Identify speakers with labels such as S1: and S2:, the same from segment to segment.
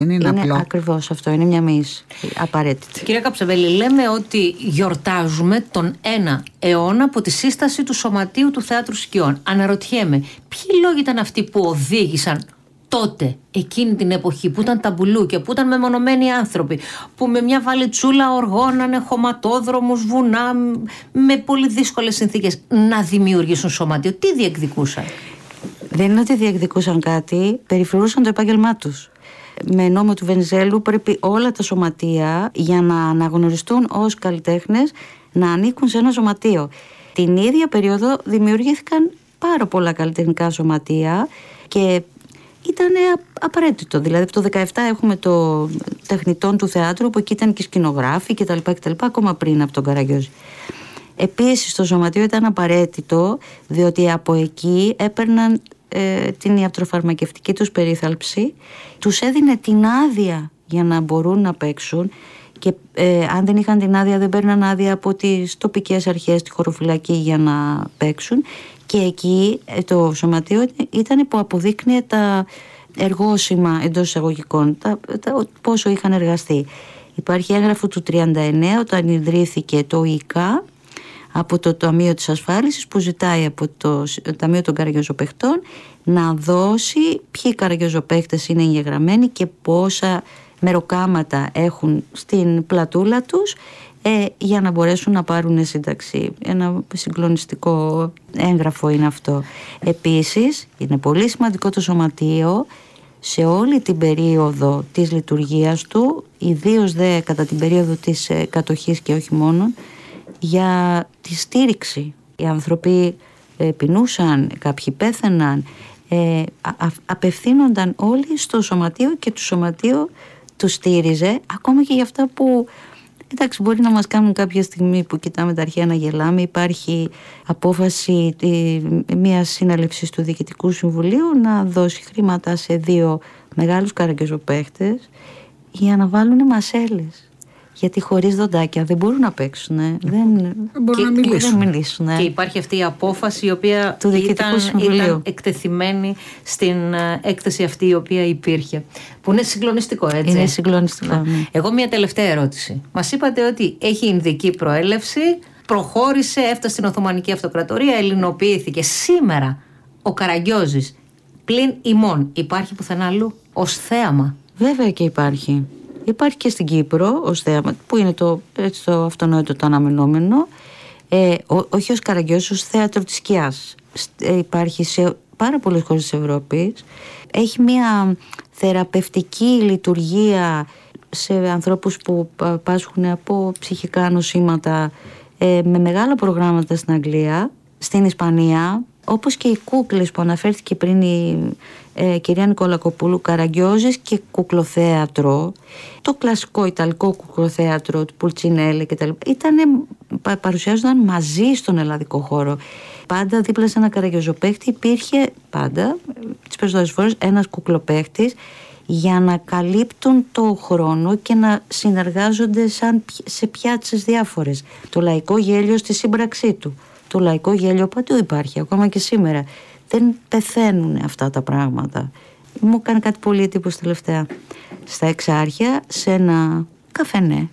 S1: Είναι απλό.
S2: Ακριβώς αυτό, είναι μια μυς απαραίτητη.
S3: Κυρία Καψαβέλη, λέμε ότι γιορτάζουμε τον 1 αιώνα από τη σύσταση του Σωματείου του Θεάτρου Σκιών. Αναρωτιέμαι, ποιοι λόγοι ήταν αυτοί που οδήγησαν τότε, εκείνη την εποχή που ήταν ταμπουλούκια, που ήταν μεμονωμένοι άνθρωποι, που με μια βαλιτσούλα οργώνανε χωματόδρομους, βουνά, με πολύ δύσκολες συνθήκες, να δημιουργήσουν σωματείο? Τι διεκδικούσαν?
S2: Δεν είναι ότι διεκδικούσαν κάτι, περιφρουρούσαν το επάγγελμά τους. Με νόμο του Βενιζέλου πρέπει όλα τα σωματεία, για να αναγνωριστούν ως καλλιτέχνες, να ανήκουν σε ένα σωματείο. Την ίδια περίοδο δημιουργήθηκαν πάρα πολλά καλλιτεχνικά σωματεία και ήταν απαραίτητο. Δηλαδή από το 17 έχουμε το τεχνητών του θεάτρου, που εκεί ήταν και σκηνογράφοι κτλ. Ακόμα πριν από τον Καραγκιόζη. Επίσης το σωματείο ήταν απαραίτητο, διότι από εκεί έπαιρναν την ιατροφαρμακευτική τους περίθαλψη, τους έδινε την άδεια για να μπορούν να παίξουν, και αν δεν είχαν την άδεια δεν παίρναν άδεια από τις τοπικές αρχές, τη χωροφυλακή, για να παίξουν. Και εκεί το σωματείο ήταν που αποδείκνυε τα εργόσημα, εντός εισαγωγικών, πόσο είχαν εργαστεί. Υπάρχει έγγραφο του 39, όταν ιδρύθηκε το ΙΚΑ από το Ταμείο της Ασφάλισης, που ζητάει από το Ταμείο των Καραγκιόζοπαιχτών να δώσει ποιοι καραγκιόζοπαίχτες είναι εγγεγραμμένοι και πόσα μεροκάματα έχουν στην πλατούλα τους, για να μπορέσουν να πάρουν σύνταξη. Ένα συγκλονιστικό έγγραφο είναι αυτό. Επίσης είναι πολύ σημαντικό το σωματείο σε όλη την περίοδο της λειτουργίας του, ιδίως δε κατά την περίοδο της κατοχής και όχι μόνο, για τη στήριξη. Οι άνθρωποι πεινούσαν, κάποιοι πέθαιναν, απευθύνονταν όλοι στο σωματείο και το σωματείο τους στήριζε, ακόμα και για αυτά που, εντάξει, μπορεί να μας κάνουν κάποια στιγμή που κοιτάμε τα αρχαία να γελάμε. Υπάρχει απόφαση μιας συνέλευσης του Διοικητικού Συμβουλίου να δώσει χρήματα σε 2 μεγάλους καραγκιόζοπαίχτες για να βάλουν μασέλες. Γιατί χωρίς δοντάκια δεν μπορούν να παίξουν. Δεν
S1: μπορούν να μιλήσουν.
S3: Και υπάρχει αυτή η απόφαση η οποία ήταν εκτεθειμένη στην έκθεση αυτή η οποία υπήρχε. Που είναι συγκλονιστικό, έτσι.
S2: Είναι συγκλονιστικό. Ναι.
S3: Εγώ μια τελευταία ερώτηση. Μας είπατε ότι έχει ινδική προέλευση, προχώρησε, έφτασε στην Οθωμανική Αυτοκρατορία, ελληνοποιήθηκε. Σήμερα ο Καραγκιόζης πλην ημών υπάρχει πουθενά αλλού ως θέαμα?
S2: Βέβαια και υπάρχει. Υπάρχει και στην Κύπρο ως θέαμα, που είναι το αυτονόητο, το αναμενόμενο, όχι ως Καραγκιόζης, ως θέατρο της σκιάς. Υπάρχει σε πάρα πολλές χώρες της Ευρώπης. Έχει μια θεραπευτική λειτουργία σε ανθρώπους που πάσχουν από ψυχικά νοσήματα, με μεγάλα προγράμματα στην Αγγλία, στην Ισπανία, όπως και οι κούκλες που αναφέρθηκε πριν η κυρία Νικολακοπούλου, Καραγκιόζης και κουκλοθέατρο, το κλασικό ιταλικό κουκλοθέατρο του Πουλτσινέλη κτλ. Παρουσιάζονταν μαζί στον ελλαδικό χώρο. Πάντα δίπλα σε ένα καραγκιόζοπαίχτη υπήρχε πάντα, τις περισσότερες φορές, ένας κουκλοπαίχτης, για να καλύπτουν το χρόνο και να συνεργάζονται σαν σε πιάτσες διάφορες. Το λαϊκό γέλιο στη σύμπραξή του. Το λαϊκό γέλιο παντού υπάρχει, ακόμα και σήμερα. Δεν πεθαίνουν αυτά τα πράγματα. Μου έκανε κάτι πολύ εντύπωση τελευταία. Στα Εξάρχεια, σε ένα καφενέ,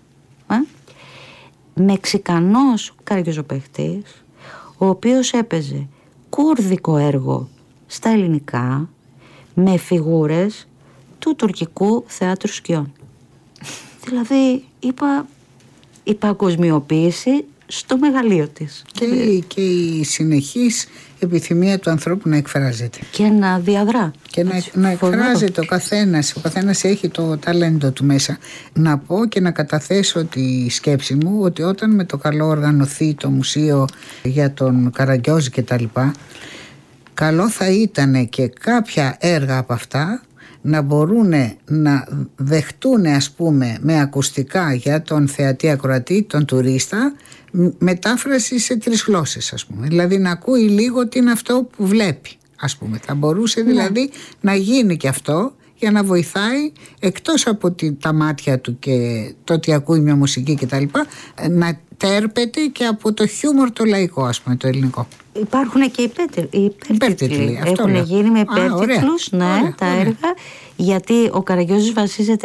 S2: Μεξικανός καραγκιόζοπαίχτης, ο οποίος έπαιζε κούρδικο έργο στα ελληνικά με φιγούρες του τουρκικού θεάτρου σκιών. Δηλαδή η παγκοσμιοποίηση στο μεγαλείο της.
S1: Και η συνεχής επιθυμία του ανθρώπου να εκφράζεται.
S2: Και να διαδρά.
S1: Και να εκφράζεται ο καθένας. Ο καθένας έχει το ταλέντο του μέσα. Να πω και να καταθέσω τη σκέψη μου ότι όταν με το καλό οργανωθεί το μουσείο για τον Καραγκιόζη και τα λοιπά, καλό θα ήταν και κάποια έργα από αυτά να μπορούν να δεχτούν, ας πούμε, με ακουστικά για τον θεατή ακροατή, τον τουρίστα, μετάφραση σε 3 γλώσσες, ας πούμε. Δηλαδή να ακούει λίγο τι είναι αυτό που βλέπει, ας πούμε. Θα μπορούσε δηλαδή να γίνει και αυτό, για να βοηθάει, εκτός από τα μάτια του και το ότι ακούει μια μουσική κτλ., να τέρπεται και από το χιούμορ το λαϊκό, ας πούμε, το ελληνικό.
S2: Υπάρχουν και υπέρτιτλοι. Έχουν γίνει με υπέρτιτλους τα έργα, γιατί ο Καραγκιόζης βασίζεται